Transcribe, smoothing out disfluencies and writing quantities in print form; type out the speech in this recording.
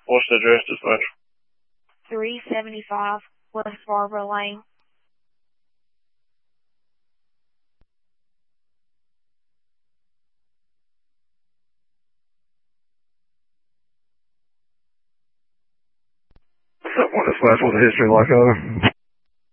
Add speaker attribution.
Speaker 1: What's the address, dispatch?
Speaker 2: 375 West Barber Lane.
Speaker 1: What dispatch? What's the history like, over?